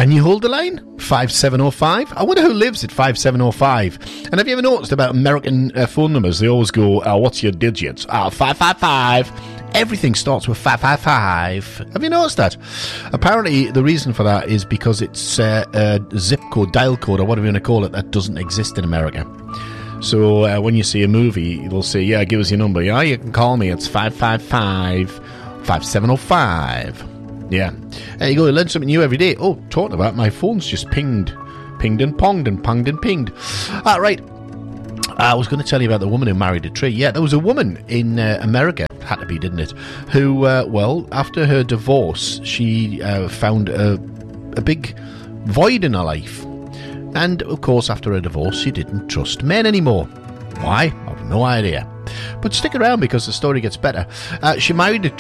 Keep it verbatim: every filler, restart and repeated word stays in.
Can you hold the line? five seven oh five? I wonder who lives at five seven oh five. And have you ever noticed about American uh, phone numbers? They always go, uh, what's your digits? Ah, five five five. Everything starts with five five five. Have you noticed that? Apparently, the reason for that is because it's uh, a zip code, dial code, or whatever you want to call it, that doesn't exist in America. So uh, when you see a movie, they'll say, yeah, give us your number. Yeah, you can call me. It's five five five, five seven oh five. Yeah. There you go. You learn something new every day. Oh, talking about, my phone's just pinged. Pinged and ponged and ponged and pinged. Ah, right. I was going to tell you about the woman who married a tree. Yeah, there was a woman in uh, America, had to be, didn't it, who, uh, well, after her divorce, she uh, found a, a big void in her life. And, of course, after her divorce, she didn't trust men anymore. Why? I have no idea. But stick around because the story gets better. Uh, she married a